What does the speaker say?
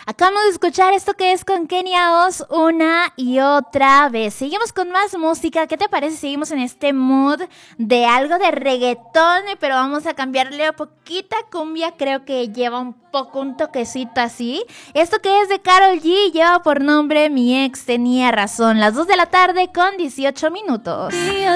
Acabamos de escuchar esto que es con Kenia Oz una y otra vez. Seguimos con más música. ¿Qué te parece? Seguimos en este mood de algo de reggaetón, pero vamos a cambiarle a poquita cumbia. Creo que lleva un toquecito así. Esto que es de Karol G lleva por nombre Mi Ex Tenía Razón. Las 2 de la tarde con 18 minutos.